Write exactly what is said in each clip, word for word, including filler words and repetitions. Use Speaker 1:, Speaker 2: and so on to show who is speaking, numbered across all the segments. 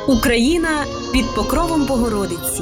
Speaker 1: Україна під покровом Богородиці.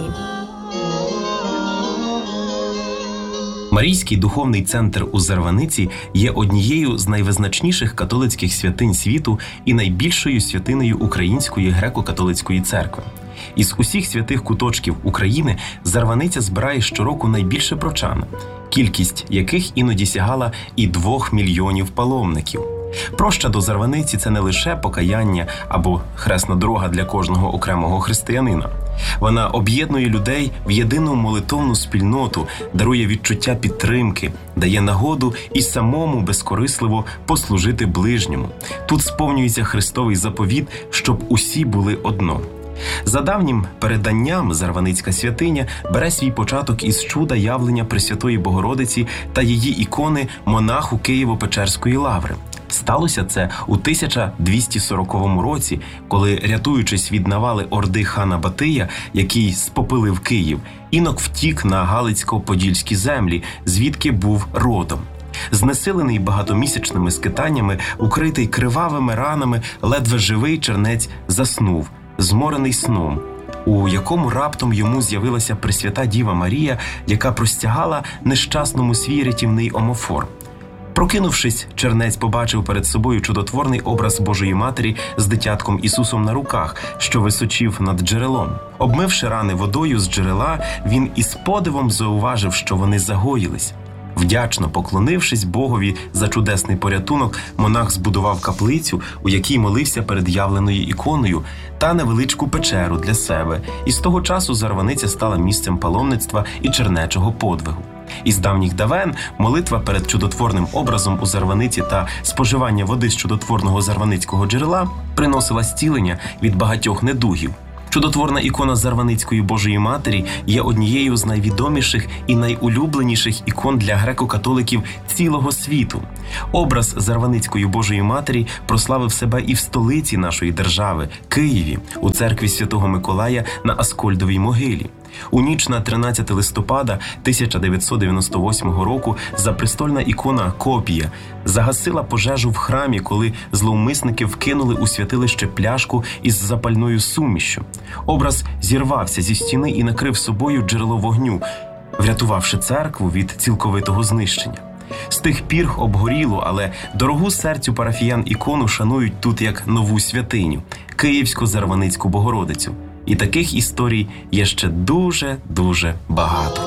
Speaker 2: Марійський духовний центр у Зарваниці є однією з найвизначніших католицьких святинь світу і найбільшою святиною Української греко-католицької церкви. Із усіх святих куточків України Зарваниця збирає щороку найбільше прочан, кількість яких іноді сягала і двох мільйонів паломників. Проща до Зарваниці – це не лише покаяння або хресна дорога для кожного окремого християнина. Вона об'єднує людей в єдину молитовну спільноту, дарує відчуття підтримки, дає нагоду і самому безкорисливо послужити ближньому. Тут сповнюється Христовий заповіт, щоб усі були одно. За давнім переданням, Зарваницька святиня бере свій початок із чуда явлення Пресвятої Богородиці та її ікони монаху Києво-Печерської лаври. Сталося це у тисяча двісті сороковому році, коли, рятуючись від навали орди хана Батия, який спопилив Київ, інок втік на Галицько-Подільські землі, звідки був родом. Знесилений багатомісячними скитаннями, укритий кривавими ранами, ледве живий чернець заснув, зморений сном, у якому раптом йому з'явилася Пресвята Діва Марія, яка простягала нещасному свій рятівний омофор. Прокинувшись, чернець побачив перед собою чудотворний образ Божої Матері з дитятком Ісусом на руках, що височив над джерелом. Обмивши рани водою з джерела, він із подивом зауважив, що вони загоїлись. Вдячно поклонившись Богові за чудесний порятунок, монах збудував каплицю, у якій молився перед явленою іконою, та невеличку печеру для себе. І з того часу Зарваниця стала місцем паломництва і чернечого подвигу. Із давніх давен молитва перед чудотворним образом у Зарваниці та споживання води з чудотворного зарваницького джерела приносила зцілення від багатьох недугів. Чудотворна ікона Зарваницької Божої Матері є однією з найвідоміших і найулюбленіших ікон для греко-католиків цілого світу. Образ Зарваницької Божої Матері прославив себе і в столиці нашої держави – Києві, у церкві Святого Миколая на Аскольдовій могилі. У ніч на тринадцяте листопада тисяча дев'ятсот дев'яносто восьмого року запрестольна ікона Копія загасила пожежу в храмі, коли зловмисники вкинули у святилище пляшку із запальною сумішшю. Образ зірвався зі стіни і накрив собою джерело вогню, врятувавши церкву від цілковитого знищення. З тих пір обгорілу, але дорогу серцю парафіян ікону шанують тут як нову святиню – Київсько-Зарваницьку Богородицю. І таких історій є ще дуже-дуже багато.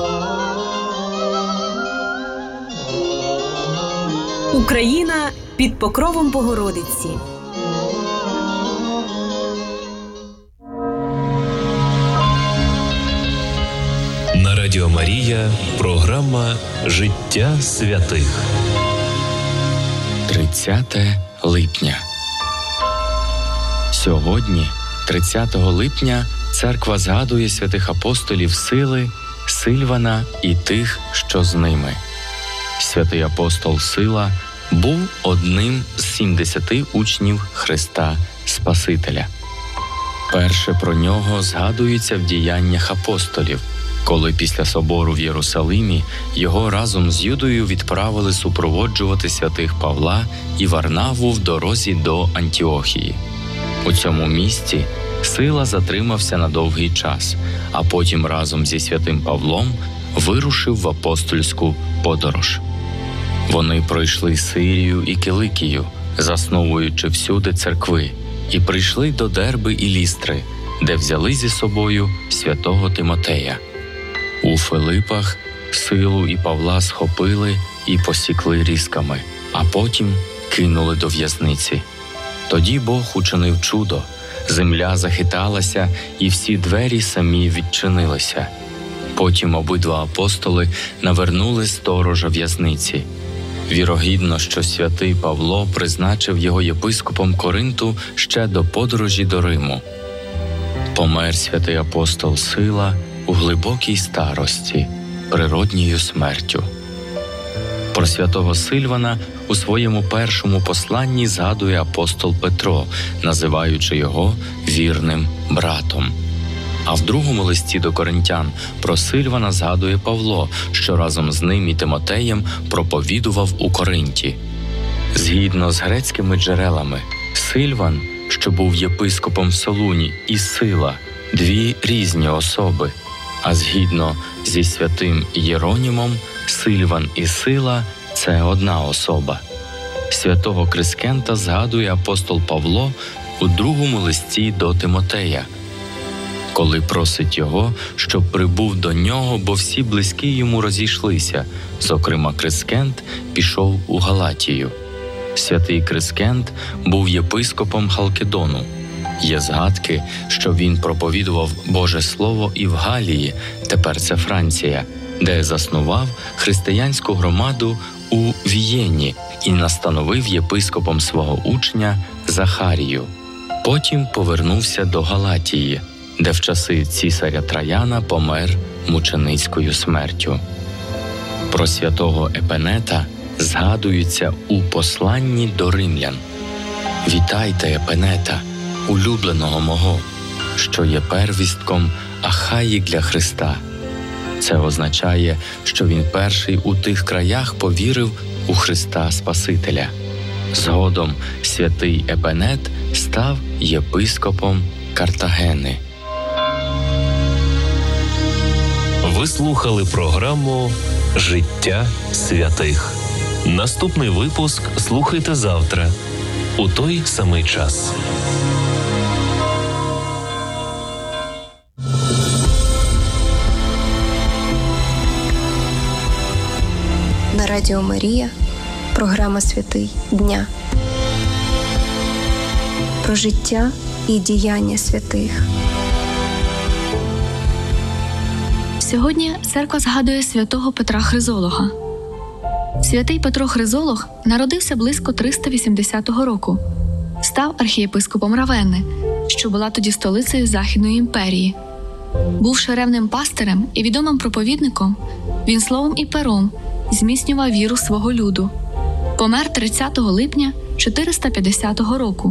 Speaker 1: Україна під покровом Богородиці.
Speaker 3: На Радіо Марія програма «Життя святих».
Speaker 4: тридцяте липня. Сьогодні, тридцятого липня, церква згадує святих апостолів Сили, Сильвана і тих, що з ними. Святий апостол Сила був одним з сімдесяти учнів Христа Спасителя. Перше про нього згадується в діяннях апостолів, коли після собору в Єрусалимі його разом з Юдою відправили супроводжувати святих Павла і Варнаву в дорозі до Антіохії. У цьому місці Сила затримався на довгий час, а потім разом зі святим Павлом вирушив в апостольську подорож. Вони пройшли Сирію і Киликію, засновуючи всюди церкви, і прийшли до Дерби і Лістри, де взяли зі собою святого Тимотея. У Филипах Силу і Павла схопили і посікли різками, а потім кинули до в'язниці. Тоді Бог учинив чудо. Земля захиталася, і всі двері самі відчинилися. Потім обидва апостоли навернули сторожа в'язниці. Вірогідно, що святий Павло призначив його єпископом Коринту ще до подорожі до Риму. Помер святий апостол Сила у глибокій старості, природньою смертю. Про святого Сильвана у своєму першому посланні згадує апостол Петро, називаючи його вірним братом. А в другому листі до Коринтян про Сильвана згадує Павло, що разом з ним і Тимотеєм проповідував у Коринті. Згідно з грецькими джерелами, Сильван що був єпископом в Солуні, і Сила – дві різні особи. А згідно зі святим Єронімом, Сильван і Сила – це одна особа. Святого Крискента згадує апостол Павло у другому листі до Тимотея, коли просить його, щоб прибув до нього, бо всі близькі йому розійшлися, зокрема Крискент пішов у Галатію. Святий Крискент був єпископом Халкидону. Є згадки, що він проповідував Боже Слово і в Галії, тепер це Франція, де заснував християнську громаду у Вієні і настановив єпископом свого учня Захарію. Потім повернувся до Галатії, де в часи цісаря Траяна помер мученицькою смертю. Про святого Епенета згадується у посланні до римлян. «Вітайте Епенета, улюбленого мого, що є первістком Ахаї для Христа». Це означає, що він перший у тих краях повірив у Христа Спасителя. Згодом святий Епенет став єпископом Картагени.
Speaker 3: Ви слухали програму «Життя святих». Наступний випуск слухайте завтра у той самий час.
Speaker 5: На Радіо Марія програма «Святий дня» про життя і діяння святих.
Speaker 6: Сьогодні церква згадує святого Петра Хризолога. Святий Петро Хризолог народився близько триста вісімдесятого року. Став архієпископом Равенни, що була тоді столицею Західної імперії. Бувши ревним пастирем і відомим проповідником, він словом і пером зміцнював віру свого люду. Помер тридцятого липня чотириста п'ятдесятого року.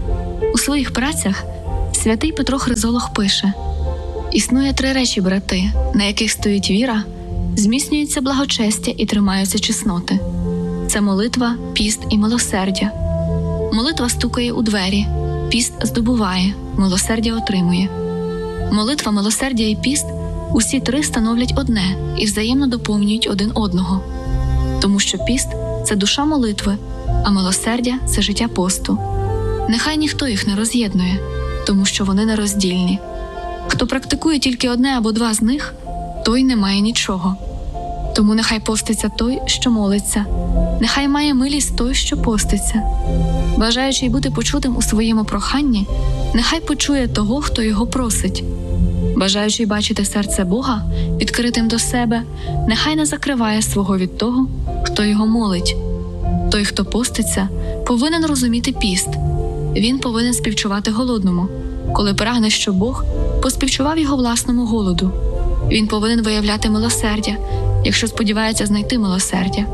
Speaker 6: У своїх працях святий Петро Хризолог пише: «Існує три речі, брати, на яких стоїть віра, зміцнюється благочестя і тримаються чесноти. Це молитва, піст і милосердя. Молитва стукає у двері, піст здобуває, милосердя отримує. Молитва, милосердя і піст – усі три становлять одне і взаємно доповнюють один одного. Тому що піст – це душа молитви, а милосердя – це життя посту. Нехай ніхто їх не роз'єднує, тому що вони нероздільні. Хто практикує тільки одне або два з них, той не має нічого. Тому нехай поститься той, що молиться, нехай має милість той, що поститься. Бажаючи бути почутим у своєму проханні, нехай почує того, хто його просить. Бажаючи бачити серце Бога, відкритим до себе, нехай не закриває свого від того, хто його молить. Той, хто поститься, повинен розуміти піст. Він повинен співчувати голодному, коли прагне, щоб Бог поспівчував його власному голоду. Він повинен виявляти милосердя, якщо сподівається знайти милосердя.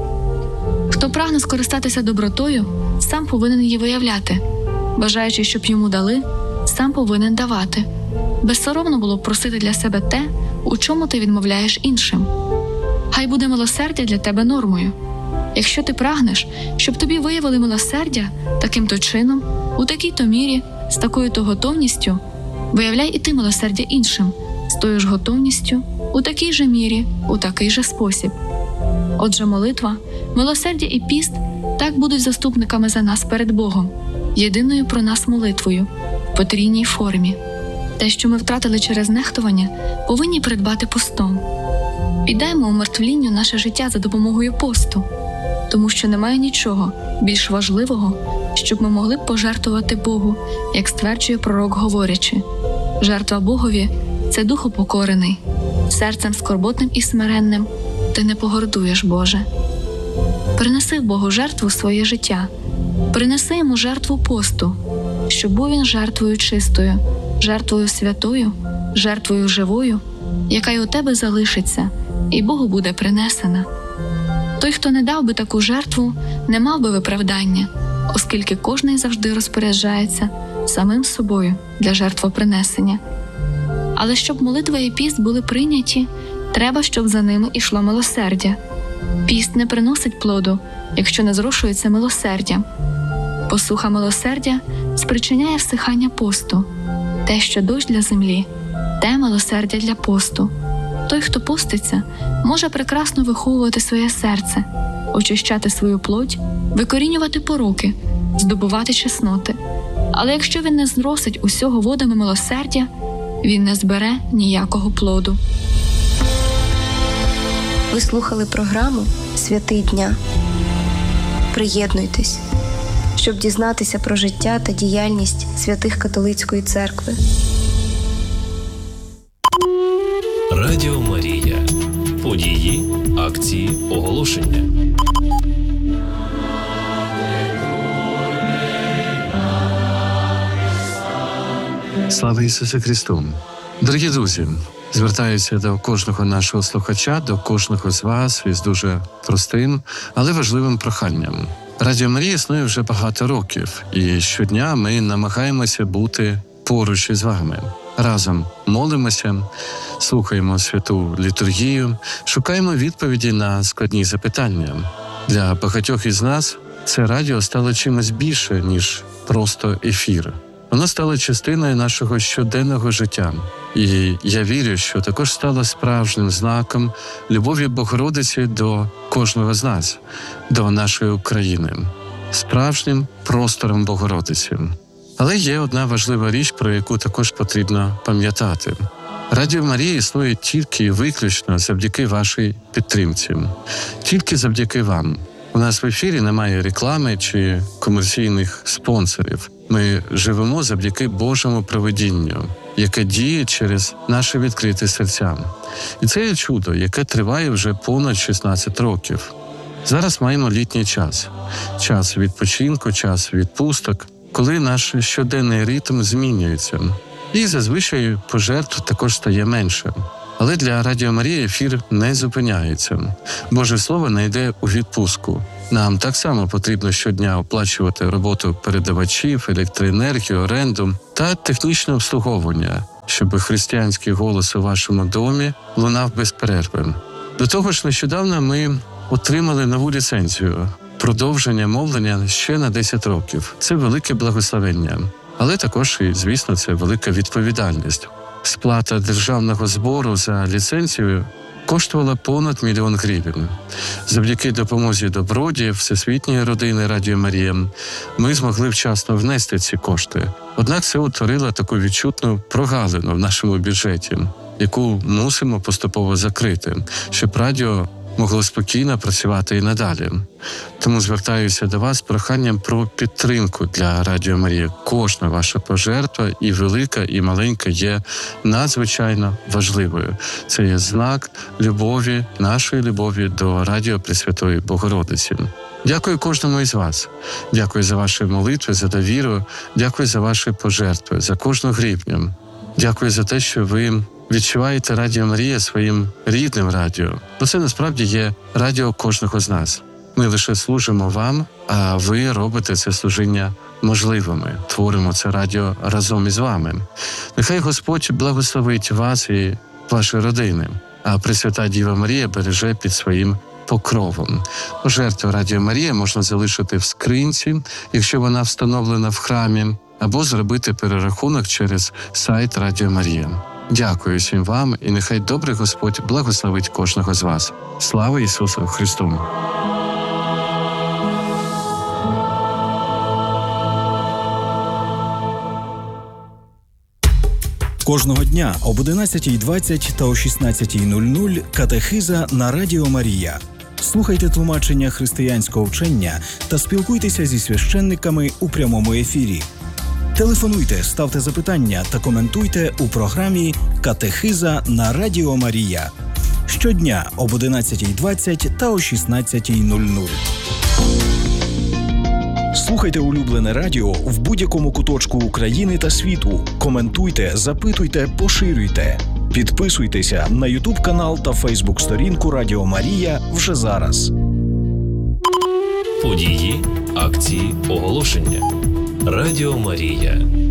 Speaker 6: Хто прагне скористатися добротою, сам повинен її виявляти. Бажаючи, щоб йому дали, сам повинен давати. Безсоромно було б просити для себе те, у чому ти відмовляєш іншим. Хай буде милосердя для тебе нормою. Якщо ти прагнеш, щоб тобі виявили милосердя таким-то чином, у такій-то мірі, з такою-то готовністю, виявляй і ти милосердя іншим, з тою ж готовністю, у такій же мірі, у такий же спосіб. Отже, молитва, милосердя і піст так будуть заступниками за нас перед Богом, єдиною про нас молитвою, в потрійній формі. Те, що ми втратили через нехтування, повинні придбати постом. Піддаймо умертвлінню наше життя за допомогою посту, тому що немає нічого більш важливого, щоб ми могли б пожертвувати Богу, як стверджує пророк, говорячи: «Жертва Богові – це дух упокорений, серцем скорботним і смиренним ти не погордуєш, Боже». Принеси Богу жертву своє життя, принеси йому жертву посту, щоб був він жертвою чистою, жертвою святою, жертвою живою, яка й у тебе залишиться, і Богу буде принесена. Той, хто не дав би таку жертву, не мав би виправдання, оскільки кожний завжди розпоряджається самим собою для жертвопринесення. Але щоб молитва і піст були прийняті, треба, щоб за ними ішло милосердя. Піст не приносить плоду, якщо не зрушується милосердям. Посуха милосердя спричиняє всихання посту. Те, що дощ для землі, те милосердя для посту. Той, хто поститься, може прекрасно виховувати своє серце, очищати свою плоть, викорінювати пороки, здобувати чесноти. Але якщо він не зросить усього водами милосердя, він не збере ніякого плоду.
Speaker 5: Ви слухали програму «Святий дня». Приєднуйтесь, щоб дізнатися про життя та діяльність святих католицької церкви.
Speaker 3: Радіо Марія. Події, акції, оголошення.
Speaker 7: Слава Ісусу Христу! Дорогі друзі, звертаюся до кожного нашого слухача, до кожного з вас із дуже простим, але важливим проханням. Радіо Марія існує вже багато років, і щодня ми намагаємося бути поруч із вами. Разом молимося, слухаємо святу літургію, шукаємо відповіді на складні запитання. Для багатьох із нас це радіо стало чимось більше, ніж просто ефір. Воно стало частиною нашого щоденного життя. І я вірю, що також стало справжнім знаком любові Богородиці до кожного з нас, до нашої України, справжнім простором Богородиці. Але є одна важлива річ, про яку також потрібно пам'ятати. Радіо Марія існує тільки і виключно завдяки вашій підтримці. Тільки завдяки вам. У нас в ефірі немає реклами чи комерційних спонсорів. Ми живемо завдяки Божому провидінню, яке діє через наші відкриті серця. І це є чудо, яке триває вже понад шістнадцять років. Зараз маємо літній час. Час відпочинку, час відпусток, коли наш щоденний ритм змінюється. І зазвичай пожертв також стає менше. Але для Радіо Марія ефір не зупиняється. Боже Слово не йде у відпустку. Нам так само потрібно щодня оплачувати роботу передавачів, електроенергію, оренду та технічне обслуговування, щоб християнський голос у вашому домі лунав без перерви. До того ж, нещодавно ми отримали нову ліцензію – продовження мовлення ще на десять років. Це велике благословення. Але також, і, звісно, це велика відповідальність. Сплата державного збору за ліцензію коштувала понад мільйон гривень. Завдяки допомозі добродіїв Всесвітньої родини Радіо Марія ми змогли вчасно внести ці кошти. Однак це утворило таку відчутну прогалину в нашому бюджеті, яку мусимо поступово закрити, щоб радіо могло спокійно працювати і надалі. Тому звертаюся до вас з проханням про підтримку для Радіо Марія. Кожна ваша пожертва, і велика, і маленька, є надзвичайно важливою. Це є знак любові, нашої любові до Радіо Пресвятої Богородиці. Дякую кожному із вас. Дякую за ваші молитви, за довіру. Дякую за ваші пожертви, за кожну гривню. Дякую за те, що ви відчуваєте Радіо Марія своїм рідним радіо. Бо це насправді є радіо кожного з нас. Ми лише служимо вам, а ви робите це служіння можливими. Творимо це радіо разом із вами. Нехай Господь благословить вас і ваші родини, а Пресвята Діва Марія береже під своїм покровом. Пожертву Радіо Марія можна залишити в скринці, якщо вона встановлена в храмі, або зробити перерахунок через сайт Радіо Марія. Дякую всім вам, і нехай добрий Господь благословить кожного з вас. Слава Ісусу Христу!
Speaker 8: Кожного дня об одинадцятій двадцять та о шістнадцятій нуль нуль катехиза на Радіо Марія. Слухайте тлумачення християнського вчення та спілкуйтеся зі священниками у прямому ефірі. Телефонуйте, ставте запитання та коментуйте у програмі «Катехиза на Радіо Марія». Щодня об одинадцятій двадцять та о шістнадцятій нуль нуль. Слухайте улюблене радіо в будь-якому куточку України та світу. Коментуйте, запитуйте, поширюйте. Підписуйтеся на ютуб-канал та фейсбук-сторінку Радіо Марія вже зараз.
Speaker 3: Події, акції, оголошення. Радіо Марія.